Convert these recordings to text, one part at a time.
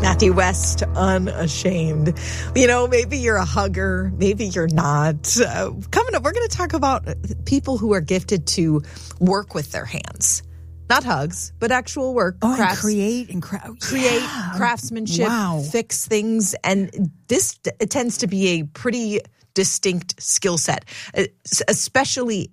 Matthew West, Unashamed. You know, maybe you're a hugger, maybe you're not. Coming up, we're going to talk about people who are gifted to work with their hands. Not hugs, but actual work. Create craftsmanship, fix things. And this tends to be a pretty distinct skill set, especially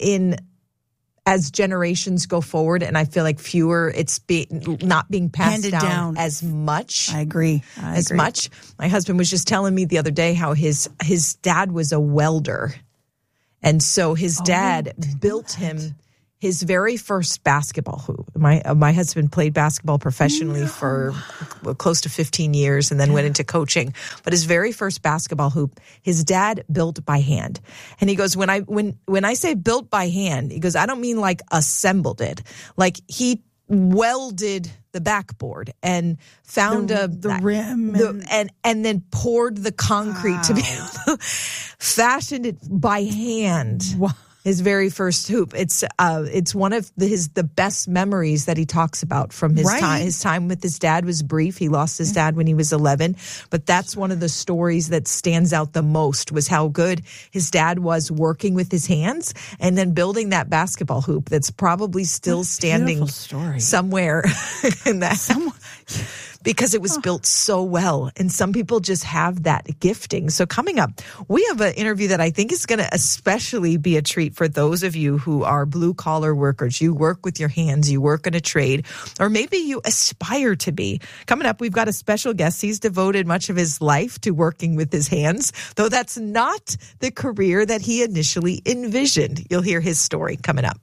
as generations go forward, and I feel like it's not being passed down as much. I agree. Much. My husband was just telling me the other day how his dad was a welder, and so his dad built him his very first basketball hoop. My husband played basketball professionally for close to 15 years and then went into coaching. But his very first basketball hoop, his dad built by hand. And he goes, when I say built by hand, he goes, I don't mean like assembled it. Like he welded the backboard and found the rim and then poured the concrete to be able to fashion it by hand. Wow. His very first hoop. It's one of the best memories that he talks about from his time. His time with his dad was brief. He lost his dad when he was 11, but that's one of the stories that stands out the most, was how good his dad was working with his hands and then building that basketball hoop that's probably still standing somewhere in that. Because it was built so well. And some people just have that gifting. So coming up, we have an interview that I think is going to especially be a treat for those of you who are blue-collar workers. You work with your hands, you work in a trade, or maybe you aspire to be. Coming up, we've got a special guest. He's devoted much of his life to working with his hands, though that's not the career that he initially envisioned. You'll hear his story coming up.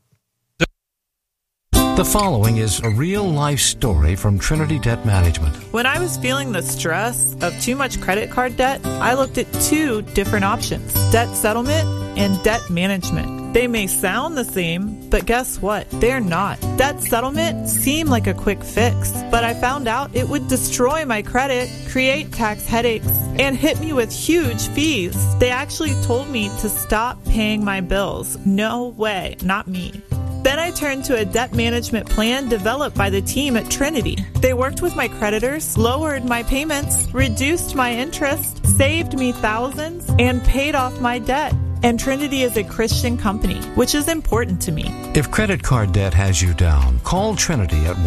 The following is a real-life story from Trinity Debt Management. When I was feeling the stress of too much credit card debt, I looked at two different options: debt settlement and debt management. They may sound the same, but guess what? They're not. Debt settlement seemed like a quick fix, but I found out it would destroy my credit, create tax headaches, and hit me with huge fees. They actually told me to stop paying my bills. No way, not me. Then I turned to a debt management plan developed by the team at Trinity. They worked with my creditors, lowered my payments, reduced my interest, saved me thousands, and paid off my debt. And Trinity is a Christian company, which is important to me. If credit card debt has you down, call Trinity at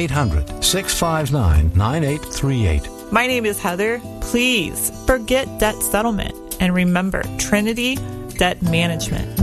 1-800-659-9838. My name is Heather. Please forget debt settlement and remember Trinity Debt Management.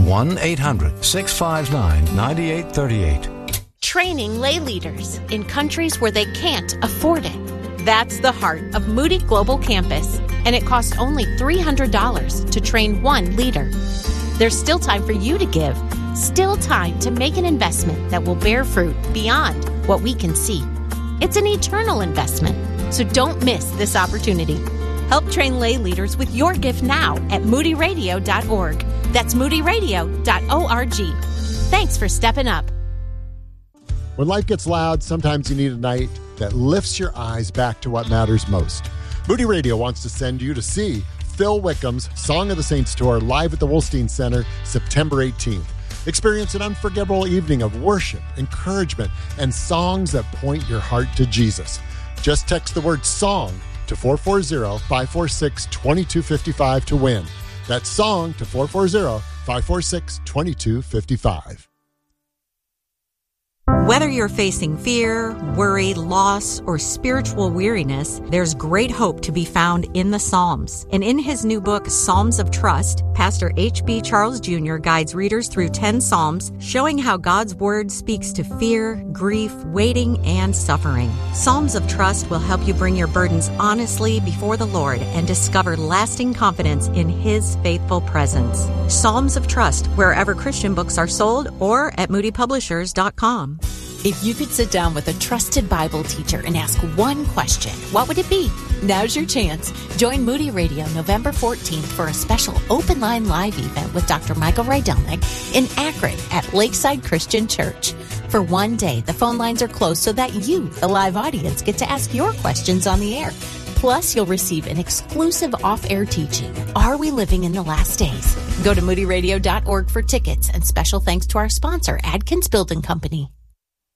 1-800-659-9838. Training lay leaders in countries where they can't afford it. That's the heart of Moody Global Campus, and it costs only $300 to train one leader. There's still time for you to give, still time to make an investment that will bear fruit beyond what we can see. It's an eternal investment, so don't miss this opportunity. Help train lay leaders with your gift now at moodyradio.org. That's moodyradio.org. Thanks for stepping up. When life gets loud, sometimes you need a night that lifts your eyes back to what matters most. Moody Radio wants to send you to see Phil Wickham's Song of the Saints Tour live at the Wolstein Center September 18th. Experience an unforgettable evening of worship, encouragement, and songs that point your heart to Jesus. Just text the word SONG to 440-546-2255 to win. That's SONG to 440-546-2255. Whether you're facing fear, worry, loss, or spiritual weariness, there's great hope to be found in the Psalms. And in his new book, Psalms of Trust, Pastor H.B. Charles Jr. guides readers through 10 Psalms, showing how God's Word speaks to fear, grief, waiting, and suffering. Psalms of Trust will help you bring your burdens honestly before the Lord and discover lasting confidence in His faithful presence. Psalms of Trust, wherever Christian books are sold, or at moodypublishers.com. If you could sit down with a trusted Bible teacher and ask one question, what would it be? Now's your chance. Join Moody Radio November 14th for a special open line live event with Dr. Michael Rydelnik in Akron at Lakeside Christian Church. For one day, the phone lines are closed so that you, the live audience, get to ask your questions on the air. Plus, you'll receive an exclusive off-air teaching, Are We Living in the Last Days? Go to moodyradio.org for tickets, and special thanks to our sponsor, Adkins Building Company.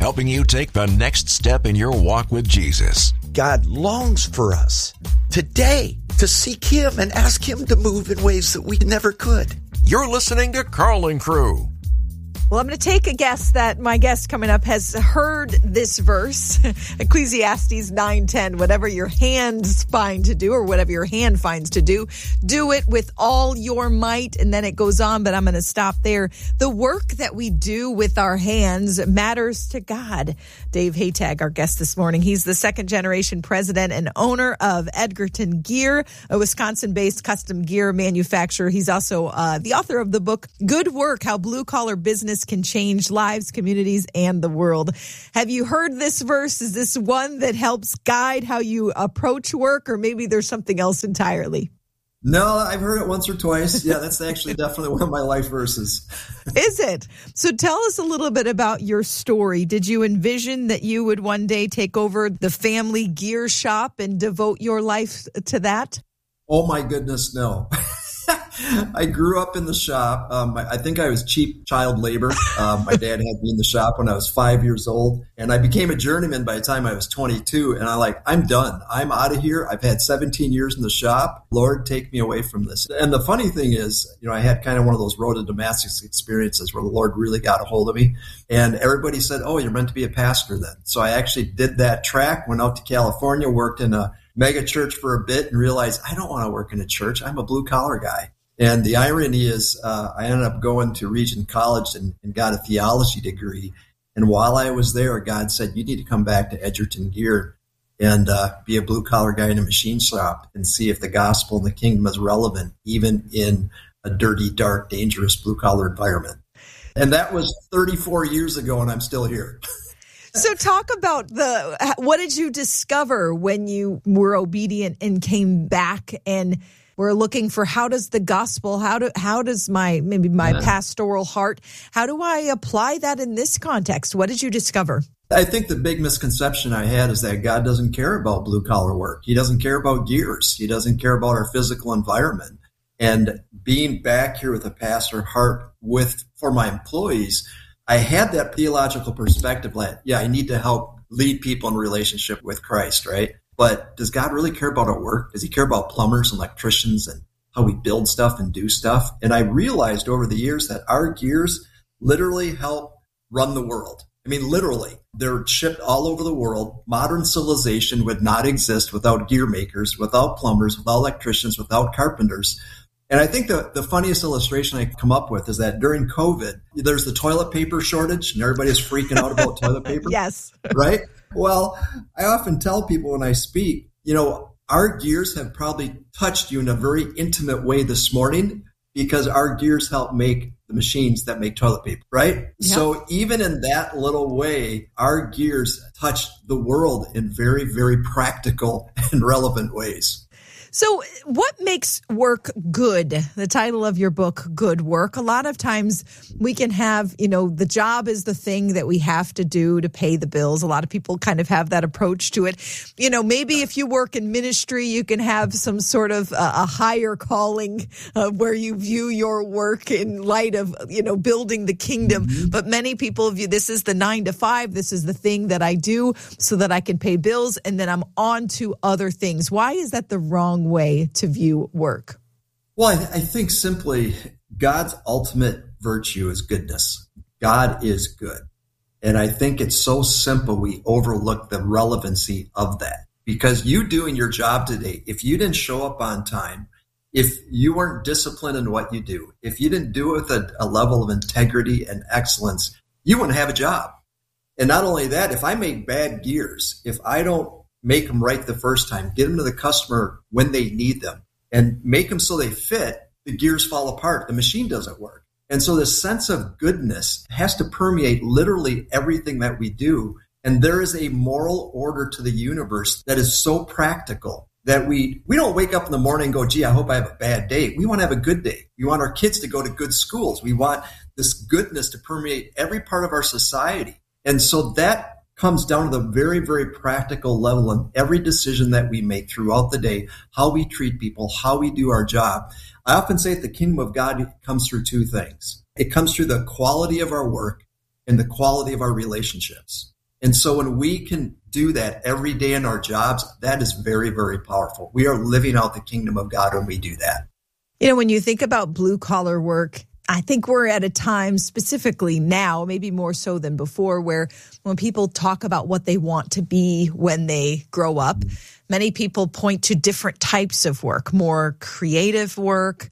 helping you take the next step in your walk with Jesus. God longs for us today to seek Him and ask Him to move in ways that we never could. You're listening to Carl Crew. Well, I'm going to take a guess that my guest coming up has heard this verse, Ecclesiastes 9:10, whatever your hands find to do or whatever your hand finds to do it with all your might. And then it goes on, but I'm going to stop there. The work that we do with our hands matters to God. Dave Haytag, our guest this morning, he's the second generation president and owner of Edgerton Gear, a Wisconsin-based custom gear manufacturer. He's also the author of the book, Good Work, How Blue Collar Business Can Change Lives, Communities, and the World. Have you heard this verse? Is this one that helps guide how you approach work, or maybe there's something else entirely? No, I've heard it once or twice. Yeah, that's actually definitely one of my life verses. Is it? So tell us a little bit about your story. Did you envision that you would one day take over the family gear shop and devote your life to that? Oh my goodness, no. I grew up in the shop. I think I was cheap child labor. My dad had me in the shop when I was 5 years old, and I became a journeyman by the time I was 22. And I'm done. I'm out of here. I've had 17 years in the shop. Lord, take me away from this. And the funny thing is, I had kind of one of those road to Damascus experiences where the Lord really got a hold of me. And everybody said, "Oh, you're meant to be a pastor then." So I actually did that track, went out to California, worked in a mega church for a bit, and realized I don't want to work in a church. I'm a blue collar guy. And the irony is I ended up going to Regent College and got a theology degree. And while I was there, God said, "You need to come back to Edgerton Gear and be a blue-collar guy in a machine shop and see if the gospel and the kingdom is relevant, even in a dirty, dark, dangerous blue-collar environment." And that was 34 years ago, and I'm still here. So talk about what did you discover when you were obedient and came back and we're looking for how does the gospel, how does my pastoral heart, how do I apply that in this context? What did you discover? I think the big misconception I had is that God doesn't care about blue collar work. He doesn't care about gears. He doesn't care about our physical environment. And being back here with a pastor heart for my employees, I had that theological perspective that, I need to help lead people in relationship with Christ, right? But does God really care about our work? Does He care about plumbers and electricians and how we build stuff and do stuff? And I realized over the years that our gears literally help run the world. I mean, literally, they're shipped all over the world. Modern civilization would not exist without gear makers, without plumbers, without electricians, without carpenters. And I think the funniest illustration I come up with is that during COVID, there's the toilet paper shortage and everybody's freaking out about toilet paper. Yes. Right? Well, I often tell people when I speak, our gears have probably touched you in a very intimate way this morning because our gears help make the machines that make toilet paper, right? Yep. So even in that little way, our gears touch the world in very, very practical and relevant ways. So what makes work good? The title of your book, Good Work. A lot of times we can have, the job is the thing that we have to do to pay the bills. A lot of people kind of have that approach to it. Maybe if you work in ministry, you can have some sort of a higher calling where you view your work in light of, building the kingdom. Mm-hmm. But many people view this is the 9 to 5. This is the thing that I do so that I can pay bills. And then I'm on to other things. Why is that the wrong way to view work? Well, I think simply God's ultimate virtue is goodness. God is good. And I think it's so simple we overlook the relevancy of that. Because you doing your job today, if you didn't show up on time, if you weren't disciplined in what you do, if you didn't do it with a level of integrity and excellence, you wouldn't have a job. And not only that, if I make bad gears, if I don't make them right the first time, get them to the customer when they need them, and make them so they fit, the gears fall apart. The machine doesn't work. And so this sense of goodness has to permeate literally everything that we do. And there is a moral order to the universe that is so practical that we don't wake up in the morning and go, "Gee, I hope I have a bad day." We want to have a good day. We want our kids to go to good schools. We want this goodness to permeate every part of our society. And so that comes down to the very, very practical level in every decision that we make throughout the day, how we treat people, how we do our job. I often say that the kingdom of God comes through two things. It comes through the quality of our work and the quality of our relationships. And so when we can do that every day in our jobs, that is very, very powerful. We are living out the kingdom of God when we do that. You know, when you think about blue collar work, I think we're at a time specifically now, maybe more so than before, where when people talk about what they want to be when they grow up, many people point to different types of work, more creative work,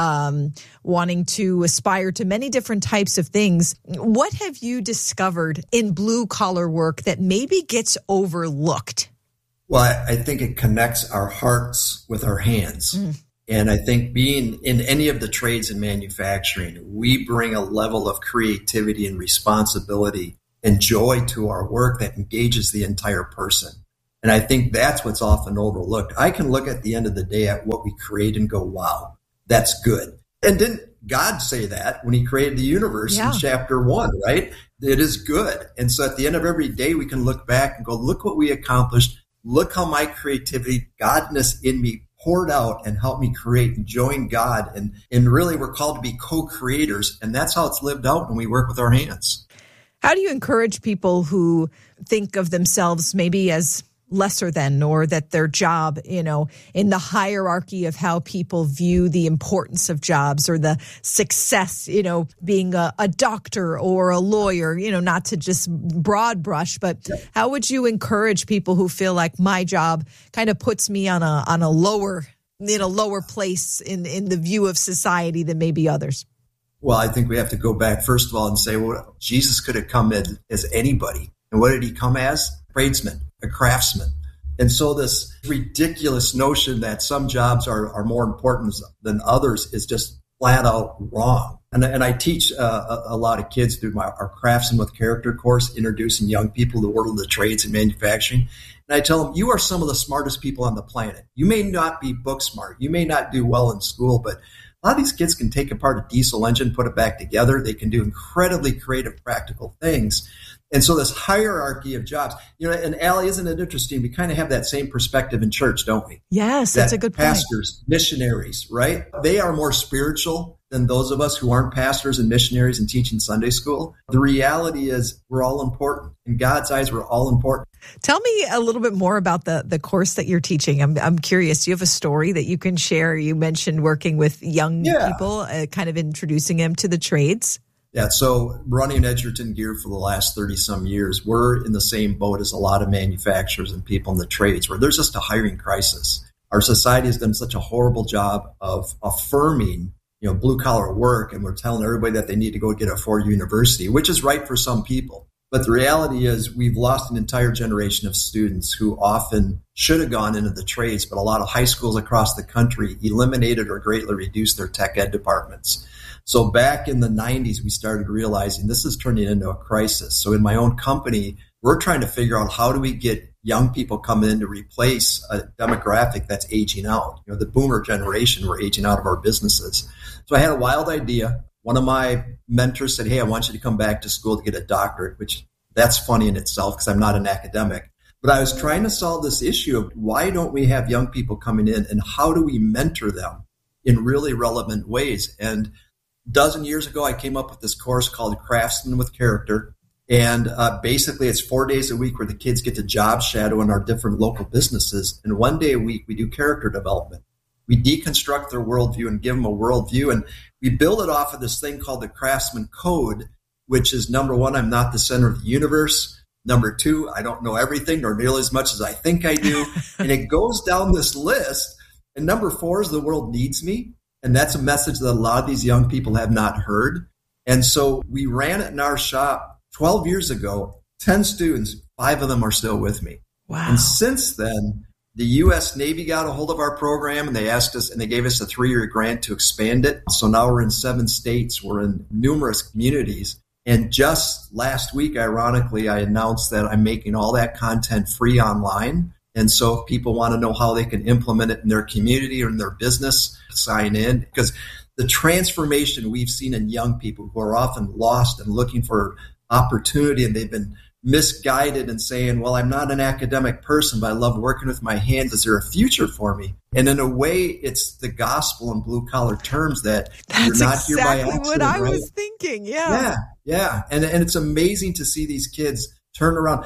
wanting to aspire to many different types of things. What have you discovered in blue collar work that maybe gets overlooked? Well, I think it connects our hearts with our hands. And I think being in any of the trades in manufacturing, we bring a level of creativity and responsibility and joy to our work that engages the entire person. And I think that's what's often overlooked. I can look at the end of the day at what we create and go, wow, that's good. And didn't God say that when he created the universe in chapter 1, right? It is good. And so at the end of every day, we can look back and go, look what we accomplished. Look how my creativity, godness in me poured out and helped me create and join God. And really, we're called to be co-creators. And that's how it's lived out when we work with our hands. How do you encourage people who think of themselves maybe as lesser than, or that their job, you know, in the hierarchy of how people view the importance of jobs or the success, you know, being a doctor or a lawyer, you know, not to just broad brush, but how would you encourage people who feel like my job kind of puts me on a lower, in a lower place in the view of society than maybe others? Well, I think we have to go back, first of all, and say, well, Jesus could have come in as anybody. And what did he come as? A tradesman, a craftsman. And so this ridiculous notion that some jobs are more important than others is just flat out wrong. And I teach a lot of kids through our Craftsmen with Character course, introducing young people to the world of the trades and manufacturing. And I tell them, you are some of the smartest people on the planet. You may not be book smart. You may not do well in school, but a lot of these kids can take apart a diesel engine, put it back together. They can do incredibly creative, practical things. And so this hierarchy of jobs, you know, and Allie, isn't it interesting? We kind of have that same perspective in church, don't we? Yes, that's a good point. Pastors, missionaries, right? They are more spiritual than those of us who aren't pastors and missionaries and teaching Sunday school. The reality is we're all important. In God's eyes, we're all important. Tell me a little bit more about the course that you're teaching. I'm curious. Do you have a story that you can share? You mentioned working with young people, kind of introducing them to the trades. Yeah, so running Edgerton Gear for the last 30-some years, we're in the same boat as a lot of manufacturers and people in the trades where there's just a hiring crisis. Our society has done such a horrible job of affirming, you know, blue-collar work, and we're telling everybody that they need to go get a 4-year university, which is right for some people. But the reality is we've lost an entire generation of students who often should have gone into the trades, but a lot of high schools across the country eliminated or greatly reduced their tech ed departments. So back in the 90s, we started realizing this is turning into a crisis. So in my own company, we're trying to figure out how do we get young people coming in to replace a demographic that's aging out. You know, the boomer generation, we're aging out of our businesses. So I had a wild idea. One of my mentors said, hey, I want you to come back to school to get a doctorate, which that's funny in itself because I'm not an academic. But I was trying to solve this issue of why don't we have young people coming in and how do we mentor them in really relevant ways? And a dozen years ago, I came up with this course called Craftsmen with Character. And basically, it's 4 days a week where the kids get to job shadow in our different local businesses. And 1 day a week, we do character development. We deconstruct their worldview and give them a worldview. And we build it off of this thing called the Craftsman Code, which is, number one, I'm not the center of the universe. Number two, I don't know everything, nor nearly as much as I think I do. And it goes down this list. And number four is the world needs me. And that's a message that a lot of these young people have not heard. And so we ran it in our shop 12 years ago, 10 students, 5 of them are still with me. Wow. And since then, the U.S. Navy got a hold of our program and they asked us, and they gave us a 3-year grant to expand it. So now we're in 7 states. We're in numerous communities. And just last week, ironically, I announced that I'm making all that content free online. And so if people want to know how they can implement it in their community or in their business, sign in. Because the transformation we've seen in young people who are often lost and looking for opportunity, and they've been misguided and saying, well, I'm not an academic person, but I love working with my hands. Is there a future for me? And in a way, it's the gospel in blue collar terms that you're not exactly here by accident. What I right? was thinking. Yeah. And it's amazing to see these kids turn around.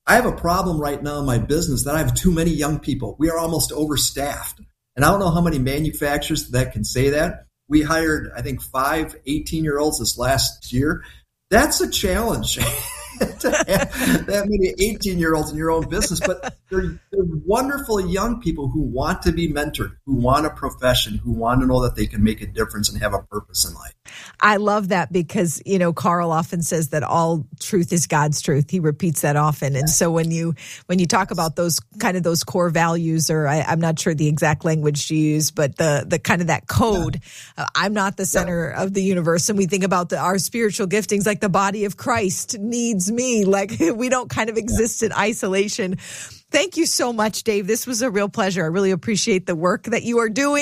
I have a problem right now in my business that I have too many young people. We are almost overstaffed. And I don't know how many manufacturers that can say that. We hired, I think, 5 18-year-olds this last year. That's a challenge to have that many 18-year-olds in your own business. But they're wonderful young people who want to be mentored, who want a profession, who want to know that they can make a difference and have a purpose in life. I love that because, Carl often says that all truth is God's truth. He repeats that often. And so when you talk about those core values, or I'm not sure the exact language you use, but the kind of that code, I'm not the center of the universe. And we think about our spiritual giftings, like the body of Christ needs me. Like we don't kind of exist in isolation. Thank you so much, Dave. This was a real pleasure. I really appreciate the work that you are doing.